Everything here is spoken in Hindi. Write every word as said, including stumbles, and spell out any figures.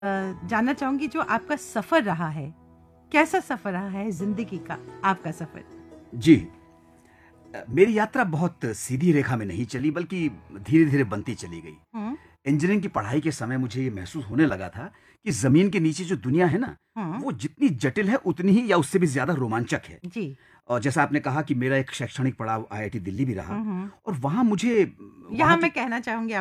अ, जानना चाहूंगी जो आपका सफर रहा है, कैसा सफर रहा है जिंदगी का आपका सफर? जी। अ, मेरी यात्रा बहुत सीधी रेखा में नहीं चली बल्कि धीरे-धीरे बनती चली गई। हुँ, इंजीनियरिंग की पढ़ाई के समय मुझे ये महसूस होने लगा था कि ज़मीन के नीचे जो दुनिया है ना, हुँ, वो जितनी जटिल है उतनी ही या उससे भी ज़्यादा रोमांचक है। जी। और जैसा आपने कहा कि मेरा एक शैक्षणिक पड़ाव आई आई टी दिल्ली भी रहा हुँ, हुँ। और वहाँ मुझे यहाँ वहाँ मैं की कहना चाहूँगी